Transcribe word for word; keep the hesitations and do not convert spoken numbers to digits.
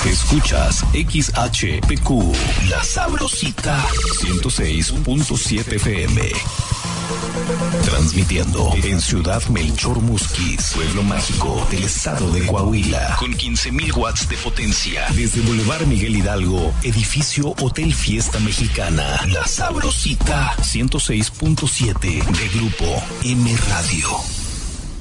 Escuchas X H P Q, La Sabrosita, ciento seis punto siete F M. Transmitiendo en Ciudad Melchor Musquis, pueblo mágico del estado de Coahuila, con quince mil watts de potencia. Desde Boulevard Miguel Hidalgo, edificio Hotel Fiesta Mexicana. La Sabrosita, ciento seis punto siete de Grupo M Radio.